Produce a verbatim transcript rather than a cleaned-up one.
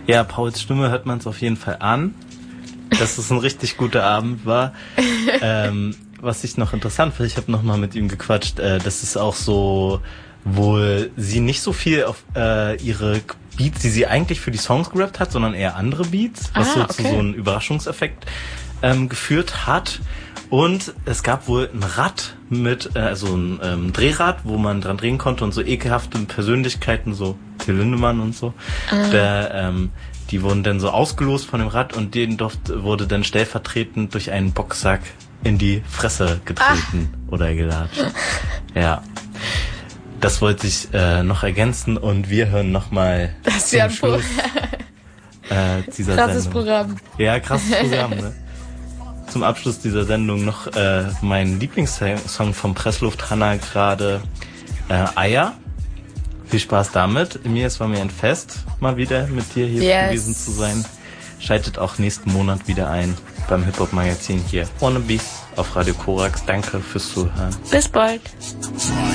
Ja, Pauls Stimme hört man es auf jeden Fall an, dass es ein richtig guter Abend war. ähm, was ich noch interessant finde, ich habe nochmal mit ihm gequatscht, äh, das ist auch so, wohl sie nicht so viel auf äh, ihre Beats, die sie eigentlich für die Songs gerappt hat, sondern eher andere Beats, was ah, so okay. zu so einem Überraschungseffekt ähm, geführt hat. Und es gab wohl ein Rad mit, äh, also ein ähm, Drehrad, wo man dran drehen konnte und so ekelhafte Persönlichkeiten, so Till Lindemann und so, ah. der, ähm, die wurden dann so ausgelost von dem Rad und denen wurde dann stellvertretend durch einen Boxsack in die Fresse getreten ah. oder gelatscht. Ja. Das wollte ich äh, noch ergänzen und wir hören nochmal zum ja Schluss äh, dieser krasses Sendung. Programm. Ja, krasses Programm, ne? Zum Abschluss dieser Sendung noch äh, mein Lieblingssong vom Pressluft Hanna gerade, äh, Eier. Viel Spaß damit. Mir, es war mir ein Fest, mal wieder mit dir hier yes. gewesen zu sein. Schaltet auch nächsten Monat wieder ein beim Hip-Hop-Magazin hier. Wannabe auf Radio Korax. Danke fürs Zuhören. Bis bald.